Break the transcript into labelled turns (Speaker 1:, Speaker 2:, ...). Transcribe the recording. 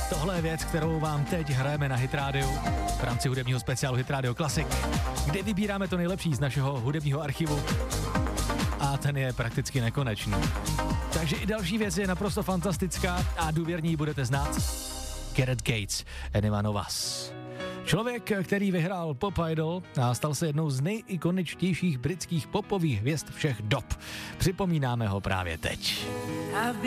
Speaker 1: Tohle je věc, kterou vám teď hrajeme na Hit Radio v rámci hudebního speciálu Hit Radio Classic, kde vybíráme to nejlepší z našeho hudebního archivu a ten je prakticky nekonečný. Takže i další věc je naprosto fantastická a důvěrní budete znát. Gareth Gates, Anyone of Us. Člověk, který vyhrál Pop Idol a stal se jednou z nejikoničtějších britských popových hvězd všech dob. Připomínáme ho právě teď.